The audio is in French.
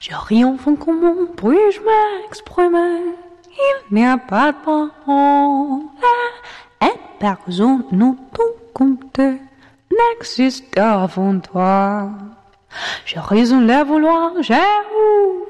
Je ris enfin comment puis-je m'exprimer? Il n'y a pas de parole. Et personne n'a tout compté n'existe avant toi. Je ris en les vouloir, j'ai